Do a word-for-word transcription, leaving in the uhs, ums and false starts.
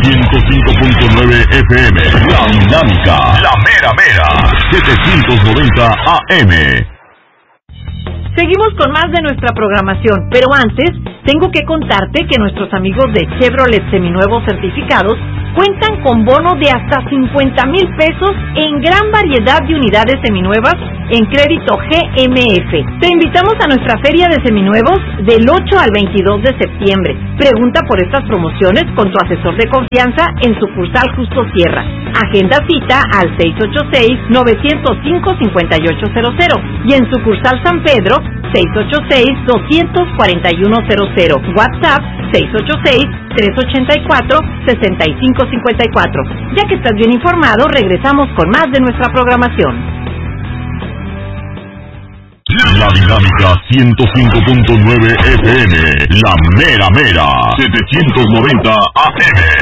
ciento cinco punto nueve F M. La Dinámica. La Mera Mera. setecientos noventa A M. Seguimos con más de nuestra programación, pero antes tengo que contarte que nuestros amigos de Chevrolet Seminuevos Certificados cuentan con bono de hasta cincuenta mil pesos en gran variedad de unidades seminuevas en crédito G M F. Te invitamos a nuestra feria de seminuevos del ocho al veintidós de septiembre. Pregunta por estas promociones con tu asesor de confianza en sucursal Justo Sierra. Agenda cita al seis ocho seis, nueve cero cinco, cinco ocho cero cero y en sucursal San Pedro seis ocho seis, dos cuatro uno cero cero. WhatsApp seis ocho seis, tres ocho cuatro, seis cinco cinco cuatro. Ya que estás bien informado, regresamos con más de nuestra programación. La Dinámica ciento cinco punto nueve F M. La Mera Mera. setecientos noventa A M.